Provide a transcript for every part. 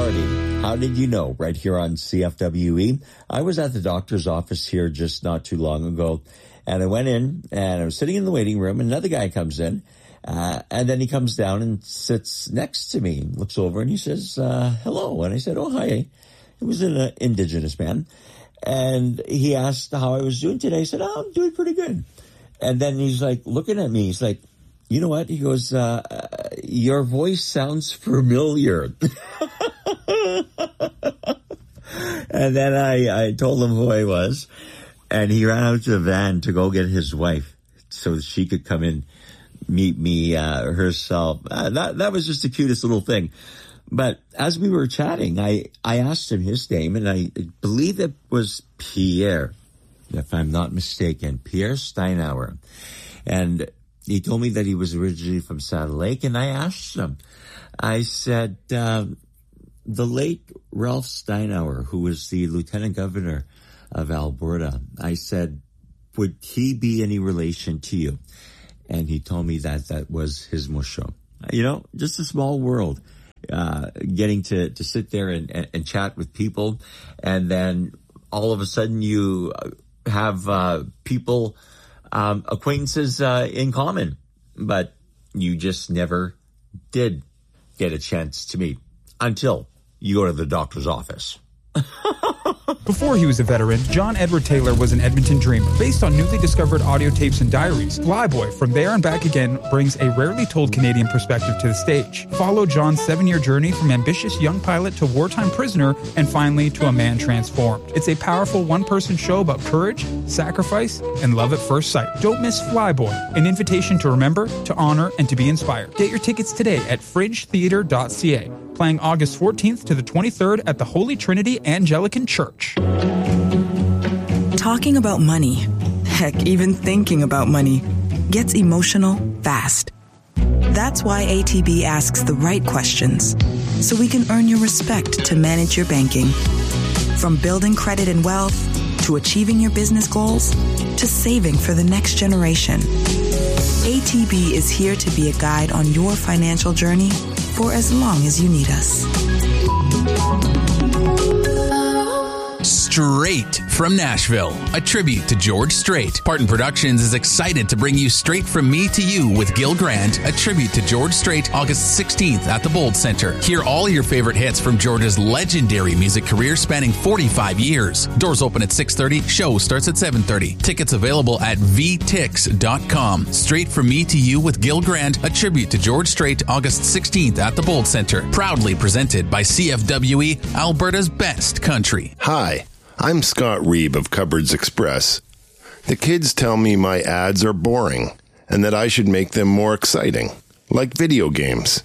Authority. How did you know? Right here on CFWE. I was at the doctor's office here just not too long ago, and I went in and I was sitting in the waiting room, and another guy comes in, and then he comes down and sits next to me, looks over, and he says, hello. And I said, oh, hi. It was an Indigenous man. And he asked how I was doing today. I said, oh, I'm doing pretty good. And then he's like looking at me. He's like, you know what? He goes, your voice sounds familiar. And then I told him who I was. And he ran out to the van to go get his wife so that she could come in, meet me herself. That was just the cutest little thing. But as we were chatting, I asked him his name, and I believe it was Pierre, if I'm not mistaken, Pierre Steinauer. And he told me that he was originally from Saddle Lake, and I asked him, I said, the late Ralph Steinauer, who was the lieutenant governor of Alberta, I said, would he be any relation to you? And he told me that was his musho. You know, just a small world. Getting to sit there and chat with people, and then all of a sudden you have people, acquaintances in common, but you just never did get a chance to meet until you go to the doctor's office. Before he was a veteran, John Edward Taylor was an Edmonton dreamer. Based on newly discovered audio tapes and diaries, Flyboy, From There and Back Again brings a rarely told Canadian perspective to the stage. Follow John's 7-year journey from ambitious young pilot to wartime prisoner and finally to a man transformed. It's a powerful one-person show about courage, sacrifice, and love at first sight. Don't miss Flyboy, an invitation to remember, to honor, and to be inspired. Get your tickets today at fringetheatre.ca. Playing August 14th to the 23rd at the Holy Trinity Anglican Church. Talking about money, heck, even thinking about money, gets emotional fast. That's why ATB asks the right questions, so we can earn your respect to manage your banking. From building credit and wealth, to achieving your business goals, to saving for the next generation. ATB is here to be a guide on your financial journey for as long as you need us. Straight from Nashville, a tribute to George Strait. Parton Productions is excited to bring you Straight From Me to You with Gil Grant, a tribute to George Strait, August 16th at the Bold Center. Hear all your favorite hits from George's legendary music career spanning 45 years. Doors open at 6:30, show starts at 7:30. Tickets available at vtix.com. Straight From Me to You with Gil Grant, a tribute to George Strait, August 16th at the Bold Center. Proudly presented by CFWE, Alberta's best country. Hi. I'm Scott Reeb of Cupboards Express. The kids tell me my ads are boring and that I should make them more exciting, like video games.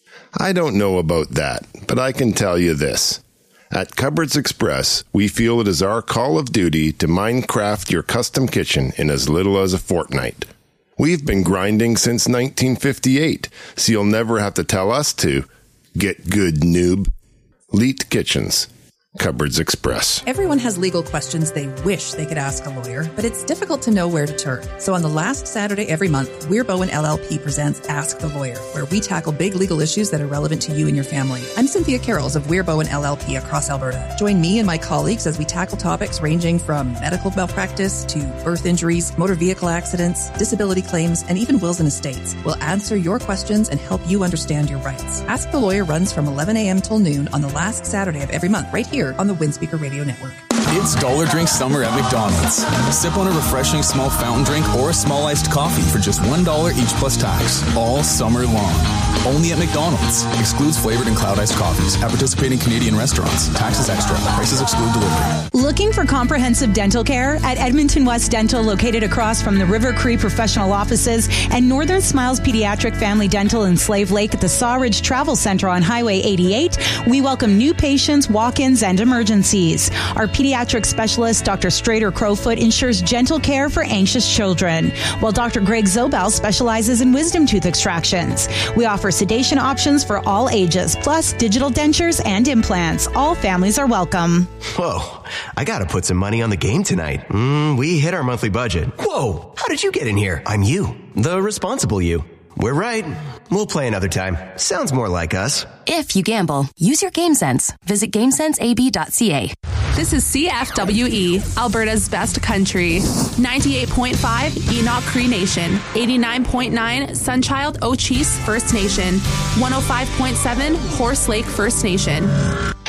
I don't know about that, but I can tell you this. At Cupboards Express, we feel it is our call of duty to Minecraft your custom kitchen in as little as a fortnight. We've been grinding since 1958, so you'll never have to tell us to. Get good, noob. Leet Kitchens. Cupboards Express. Everyone has legal questions they wish they could ask a lawyer, but it's difficult to know where to turn. So on the last Saturday every month, Weir Bowen LLP presents Ask the Lawyer, where we tackle big legal issues that are relevant to you and your family. I'm Cynthia Carrolls of Weir Bowen LLP across Alberta. Join me and my colleagues as we tackle topics ranging from medical malpractice to birth injuries, motor vehicle accidents, disability claims, and even wills and estates. We'll answer your questions and help you understand your rights. Ask the Lawyer runs from 11 a.m. till noon on the last Saturday of every month, right here on the Windspeaker Radio Network. It's Dollar Drink Summer at McDonald's. Sip on a refreshing small fountain drink or a small iced coffee for just $1 each plus tax, all summer long. Only at McDonald's. Excludes flavored and cloud iced coffees at participating Canadian restaurants. Taxes extra. Prices exclude delivery. Looking for comprehensive dental care? At Edmonton West Dental, located across from the River Cree Professional Offices and Northern Smiles Pediatric Family Dental in Slave Lake at the Sawridge Travel Center on Highway 88, we welcome new patients, walk-ins, and emergencies. Our pediatric specialist, Dr. Strader Crowfoot, ensures gentle care for anxious children, while Dr. Greg Zobel specializes in wisdom tooth extractions. We offer sedation options for all ages, plus digital dentures and implants. All families are welcome. Whoa, I gotta put some money on the game tonight. We hit our monthly budget. Whoa, how did you get in here? I'm you, the responsible you. We're right. We'll play another time. Sounds more like us. If you gamble, use your game sense. Visit GameSenseAB.ca. This is CFWE, Alberta's best country. 98.5 Enoch Cree Nation. 89.9 Sunchild Ochese First Nation. 105.7 Horse Lake First Nation.